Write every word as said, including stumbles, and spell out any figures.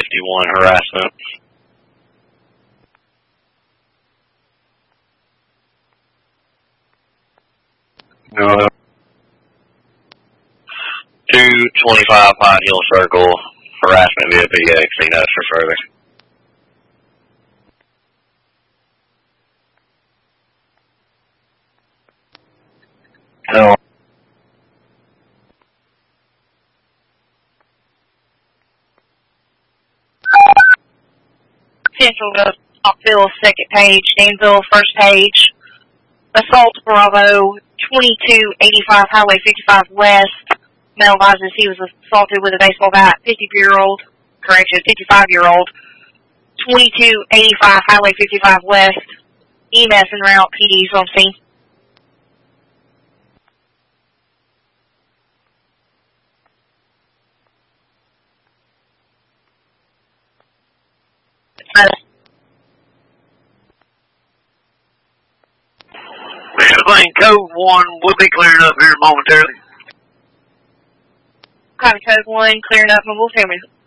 fifty-one harassment. Uh, two twenty-five Pine Hill Circle, harassment via P X, he knows for further. No. Central to Stockville, second page, Danville, first page. Assault Bravo, twenty-two eighty-five Highway fifty-five West. Male advises he was assaulted with a baseball bat, fifty-year-old, correction, fifty-five-year-old. twenty-two eighty-five Highway fifty-five West. E M S en route, P D's on scene. Plane code one will be clearing up here momentarily. Copy code one, clearing up mobile family.